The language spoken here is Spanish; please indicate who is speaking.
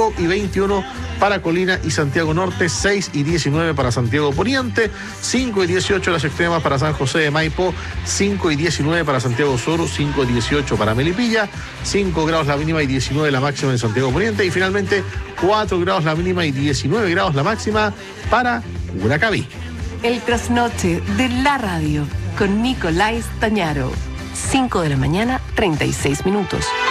Speaker 1: 25 y 21 para Colina y Santiago Norte, 6 y 19 para Santiago Poniente, 5 y 18 las extremas para San José de Maipo, 5 y 19 para Santiago Sur, 5 y 18 para Melipilla, 5 grados la mínima y 19 la máxima en Santiago Poniente, y finalmente 4 grados la mínima y 19 grados la máxima para Curacaví.
Speaker 2: El trasnoche de la radio con Nicolás Tañaro. 5 de la mañana, 36 minutos.